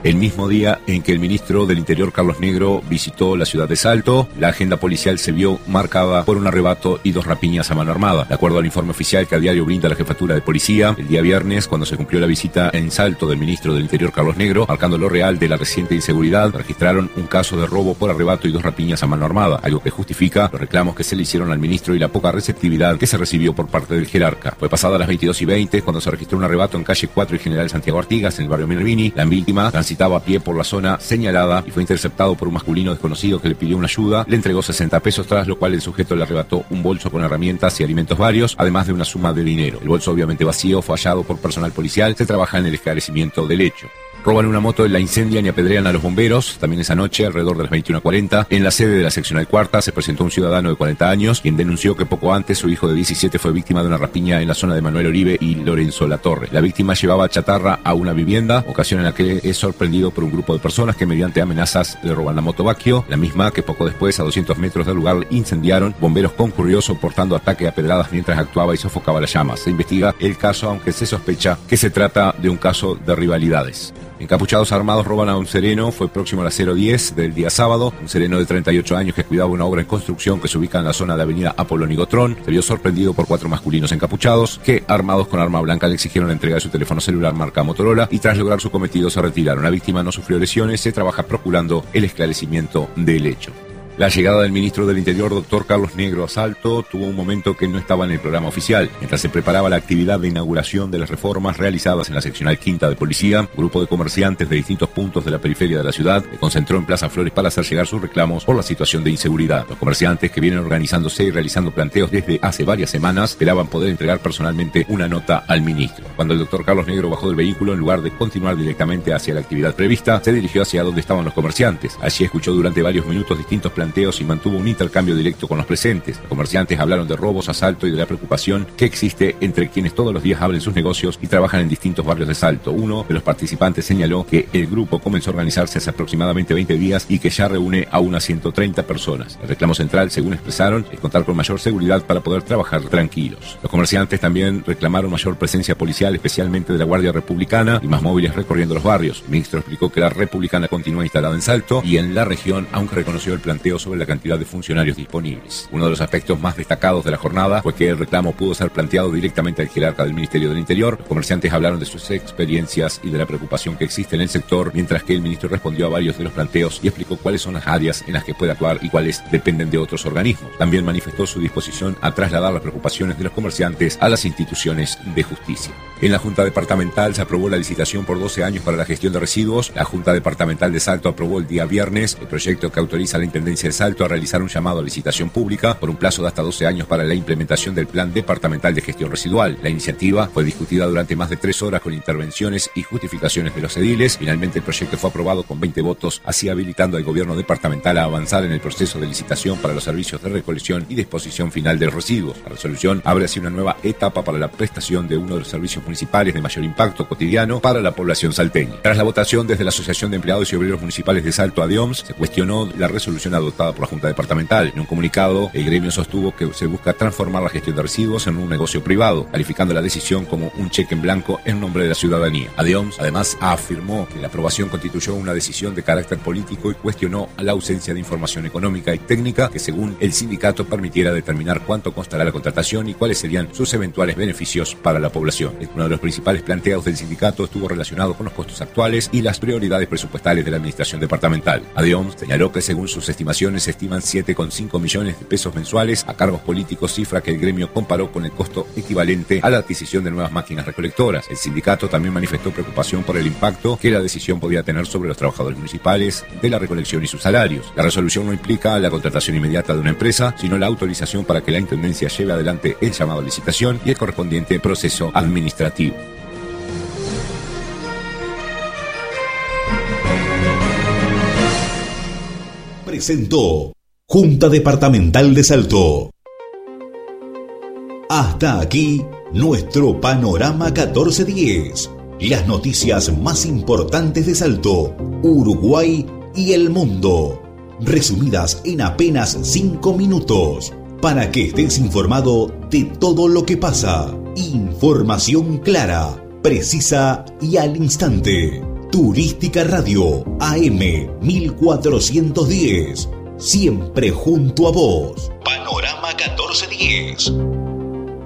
El mismo día en que el ministro del Interior, Carlos Negro, visitó la ciudad de Salto, la agenda policial se vio marcada por un arrebato y 2 rapiñas a mano armada. De acuerdo al informe oficial que a diario brinda la Jefatura de Policía, el día viernes, cuando se cumplió la visita en Salto del ministro del Interior, Carlos Negro, marcando lo real de la reciente inseguridad, registraron un caso de robo por arrebato y 2 rapiñas a mano armada, algo que justifica los reclamos que se le hicieron al ministro y la poca receptividad que se recibió por parte del jerarca. Fue pasada las 22:20 cuando se registró un arrebato en calle 4 y General Santiago Artigas, en el barrio Minervini. La víctima transitaba a pie por la zona señalada y fue interceptado por un masculino desconocido que le pidió una ayuda. Le entregó 60 pesos, tras lo cual el sujeto le arrebató un bolso con herramientas y alimentos varios, además de una suma de dinero. El bolso, obviamente vacío, fue hallado por personal policial. Se trabaja en el esclarecimiento del hecho. Roban una moto, la incendian y apedrean a los bomberos. También esa noche, alrededor de las 21:40, en la sede de la seccional cuarta, se presentó un ciudadano de 40 años, quien denunció que poco antes su hijo de 17 fue víctima de una rapiña en la zona de Manuel Oribe y Lorenzo Latorre. La víctima llevaba chatarra a una vivienda, ocasión en la que es sorprendido por un grupo de personas que mediante amenazas le roban la moto Bacchio, la misma que poco después, a 200 metros del lugar, incendiaron. Bomberos concurrió soportando ataque a pedradas mientras actuaba y sofocaba las llamas. Se investiga el caso, aunque se sospecha que se trata de un caso de rivalidades. Encapuchados armados roban a un sereno. Fue próximo a las 0:10 del día sábado. Un sereno de 38 años que cuidaba una obra en construcción que se ubica en la zona de avenida Apolónigo Trón se vio sorprendido por 4 masculinos encapuchados que, armados con arma blanca, le exigieron la entrega de su teléfono celular marca Motorola y tras lograr su cometido se retiraron. La víctima no sufrió lesiones. Se trabaja procurando el esclarecimiento del hecho. La llegada del ministro del Interior, doctor Carlos Negro, a Salto tuvo un momento que no estaba en el programa oficial. Mientras se preparaba la actividad de inauguración de las reformas realizadas en la seccional quinta de policía, un grupo de comerciantes de distintos puntos de la periferia de la ciudad se concentró en Plaza Flores para hacer llegar sus reclamos por la situación de inseguridad. Los comerciantes, que vienen organizándose y realizando planteos desde hace varias semanas, esperaban poder entregar personalmente una nota al ministro. Cuando el doctor Carlos Negro bajó del vehículo, en lugar de continuar directamente hacia la actividad prevista, se dirigió hacia donde estaban los comerciantes. Allí escuchó durante varios minutos distintos planteos y mantuvo un intercambio directo con los presentes. Los comerciantes hablaron de robos, asalto y de la preocupación que existe entre quienes todos los días abren sus negocios y trabajan en distintos barrios de Salto. Uno de los participantes señaló que el grupo comenzó a organizarse hace aproximadamente 20 días y que ya reúne a unas 130 personas. El reclamo central, según expresaron, es contar con mayor seguridad para poder trabajar tranquilos. Los comerciantes también reclamaron mayor presencia policial, especialmente de la Guardia Republicana, y más móviles recorriendo los barrios. El ministro explicó que la Republicana continúa instalada en Salto y en la región, aunque reconoció el planteo sobre la cantidad de funcionarios disponibles. Uno de los aspectos más destacados de la jornada fue que el reclamo pudo ser planteado directamente al jerarca del Ministerio del Interior. Los comerciantes hablaron de sus experiencias y de la preocupación que existe en el sector, mientras que el ministro respondió a varios de los planteos y explicó cuáles son las áreas en las que puede actuar y cuáles dependen de otros organismos. También manifestó su disposición a trasladar las preocupaciones de los comerciantes a las instituciones de justicia. En la Junta Departamental se aprobó la licitación por 12 años para la gestión de residuos. La Junta Departamental de Salto aprobó el día viernes el proyecto que autoriza a la Intendencia de Salto a realizar un llamado a licitación pública por un plazo de hasta 12 años para la implementación del Plan Departamental de Gestión Residual. La iniciativa fue discutida durante más de 3 horas con intervenciones y justificaciones de los ediles. Finalmente el proyecto fue aprobado con 20 votos, así habilitando al gobierno departamental a avanzar en el proceso de licitación para los servicios de recolección y disposición final de los residuos. La resolución abre así una nueva etapa para la prestación de uno de los servicios municipales de mayor impacto cotidiano para la población salteña. Tras la votación desde la Asociación de Empleados y Obreros Municipales de Salto, ADEOMS, se cuestionó la resolución adoptada por la Junta Departamental. En un comunicado, el gremio sostuvo que se busca transformar la gestión de residuos en un negocio privado, calificando la decisión como un cheque en blanco en nombre de la ciudadanía. ADEOMS además afirmó que la aprobación constituyó una decisión de carácter político y cuestionó la ausencia de información económica y técnica que, según el sindicato, permitiera determinar cuánto costará la contratación y cuáles serían sus eventuales beneficios para la población. Uno de los principales planteos del sindicato estuvo relacionado con los costos actuales y las prioridades presupuestales de la administración departamental. ADEOMS señaló que, según sus estimaciones, se estiman 7,5 millones de pesos mensuales a cargos políticos, cifra que el gremio comparó con el costo equivalente a la adquisición de nuevas máquinas recolectoras. El sindicato también manifestó preocupación por el impacto que la decisión podía tener sobre los trabajadores municipales de la recolección y sus salarios. La resolución no implica la contratación inmediata de una empresa, sino la autorización para que la Intendencia lleve adelante el llamado a licitación y el correspondiente proceso administrativo. Presentó Junta Departamental de Salto. Hasta aquí nuestro panorama 1410. Las noticias más importantes de Salto, Uruguay y el mundo, resumidas en apenas 5 minutos, para que estés informado de todo lo que pasa. Información clara, precisa y al instante. Turística Radio AM 1410. Siempre junto a vos. Panorama 1410.